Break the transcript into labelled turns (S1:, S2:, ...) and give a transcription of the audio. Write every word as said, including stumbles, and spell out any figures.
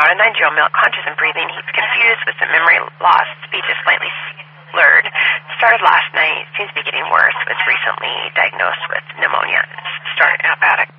S1: about a nine-year-old male conscious and breathing. He's confused with some memory loss. Speech is slightly slurred. Started last night. Seems to be getting worse. Was recently diagnosed with pneumonia. Started antibiotic